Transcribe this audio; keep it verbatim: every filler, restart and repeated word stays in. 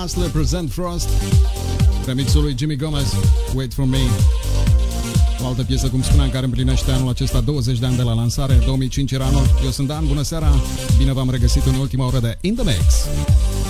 Hustler Present Frost, remixul lui Jimmy Gomez, Wait For Me. O altă piesă, cum spuneam, care împlinește anul acesta douăzeci de ani de la lansare. două mii cinci era anul. Eu sunt Dan, bună seara, bine v-am regăsit în ultima oră de In The Mix.